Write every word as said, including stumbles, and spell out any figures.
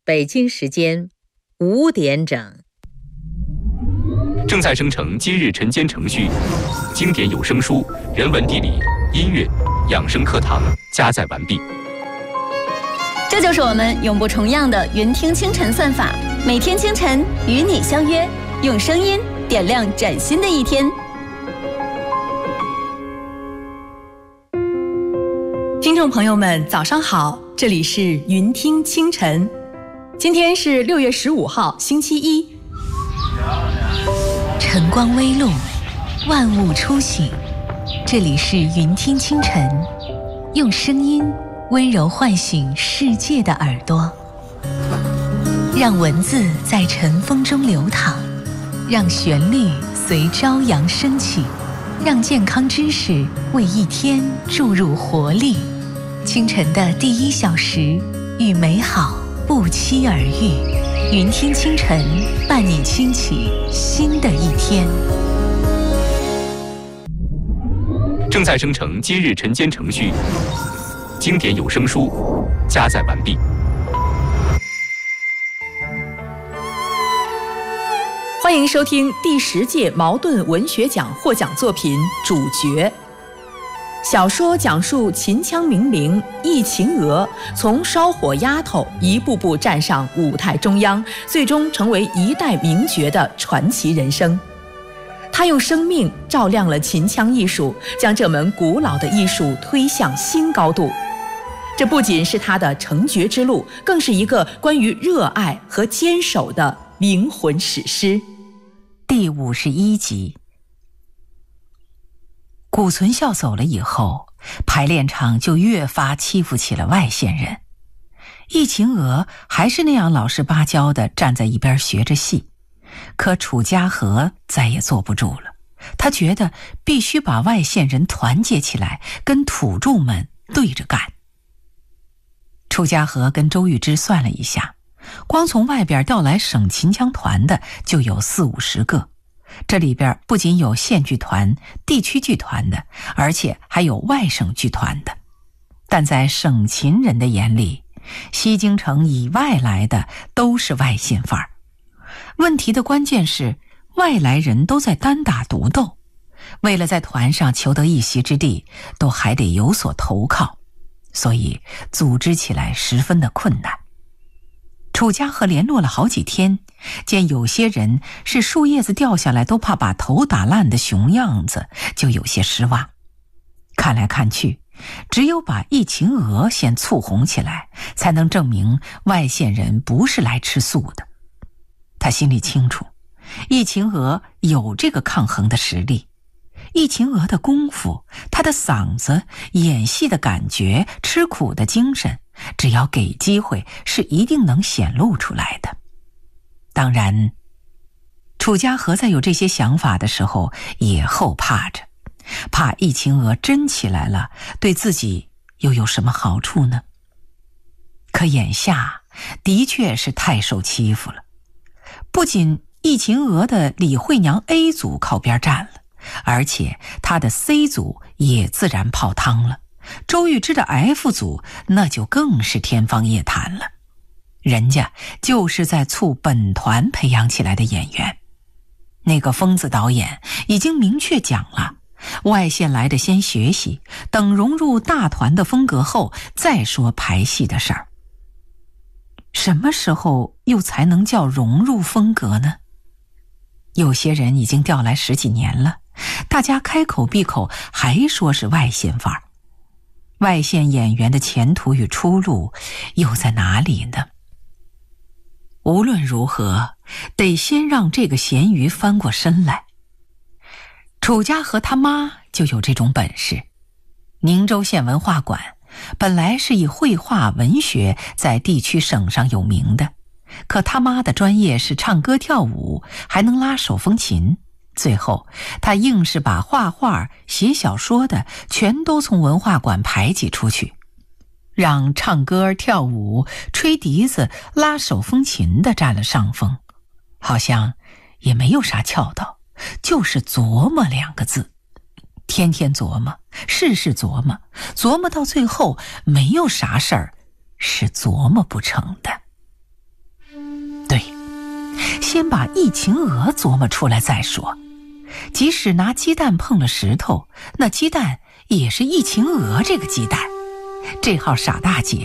北京时间五点整。 正在生成今日晨间程序，经典有声书、人文地理、音乐、养生课堂加载完毕。 这就是我们永不重样的云听清晨算法，每天清晨与你相约，用声音点亮崭新的一天。 听众朋友们，早上好，这里是云听清晨。今天是六月十五号，星期一。 晨光微露，万物初醒。这里是云听清晨，用声音温柔唤醒世界的耳朵，让文字在晨风中流淌，让旋律随朝阳升起，让健康知识为一天注入活力。清晨的第一小时，与美好不期而遇。云听清晨，伴你轻启新的一天。 正在生成今日晨间程序，经典有声书加载完毕。 欢迎收听第十届茅盾文学奖获奖作品《主角》。小说讲述秦腔名伶易秦娥从烧火丫头一步步站上舞台中央，最终成为一代名角的传奇人生。她用生命照亮了秦腔艺术，将这门古老的艺术推向新高度。这不仅是她的成角之路，更是一个关于热爱和坚守的灵魂史诗。 第五十一集。古存孝走了以后，排练场就越发欺负起了外县人。易秦娥还是那样老实巴交地站在一边学着戏，可楚家和再也坐不住了，他觉得必须把外县人团结起来，跟土著们对着干。楚家和跟周玉芝算了一下，光从外边调来省秦腔团的就有四五十个，这里边不仅有县剧团、地区剧团的，而且还有外省剧团的。但在省秦人的眼里，西京城以外来的都是外信范儿。问题的关键是，外来人都在单打独斗，为了在团上求得一席之地，都还得有所投靠，所以组织起来十分的困难。楚家和联络了好几天，见有些人是树叶子掉下来都怕把头打烂的熊样子，就有些失望。看来看去，只有把易秦娥先簇红起来，才能证明外县人不是来吃素的。他心里清楚，易秦娥有这个抗衡的实力。易秦娥的功夫，她的嗓子，演戏的感觉，吃苦的精神，只要给机会，是一定能显露出来的。当然，楚家和在有这些想法的时候，也后怕着，怕易秦娥真起来了，对自己又有什么好处呢？可眼下的确是太受欺负了。不仅易秦娥的李慧娘 A 组靠边站了，而且他的 C 组也自然泡汤了，周玉芝的 F 组那就更是天方夜谭了。人家就是在促本团培养起来的演员。那个疯子导演已经明确讲了，外县来的先学习，等融入大团的风格后再说排戏的事儿。什么时候又才能叫融入风格呢？有些人已经调来十几年了，大家开口闭口还说是外县范儿。外县演员的前途与出路又在哪里呢？无论如何，得先让这个咸鱼翻过身来。楚家和他妈就有这种本事。宁州县文化馆本来是以绘画文学在地区省上有名的，可他妈的专业是唱歌跳舞，还能拉手风琴。最后他硬是把画画写小说的全都从文化馆排挤出去，让唱歌跳舞吹笛子拉手风琴的占了上风。好像也没有啥窍道，就是琢磨两个字，天天琢磨，事事琢磨，琢磨到最后没有啥事儿是琢磨不成的。 先把疫情蛾琢磨出来再说。即使拿鸡蛋碰了石头，那鸡蛋也是疫情蛾这个鸡蛋。这号傻大姐